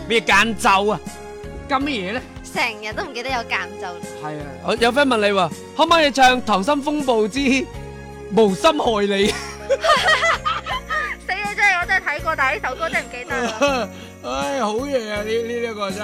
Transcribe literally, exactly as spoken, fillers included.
咩間奏啊？咁乜嘢咧？ 成日都唔記得有間奏。 係啊，我有 friend 問你話，可唔可以唱《溏心風暴之無心害你》？ 死嘢真係我真係睇過，但係呢首歌真係唔記得啦。 唉，好嘢啊！呢呢一個真係。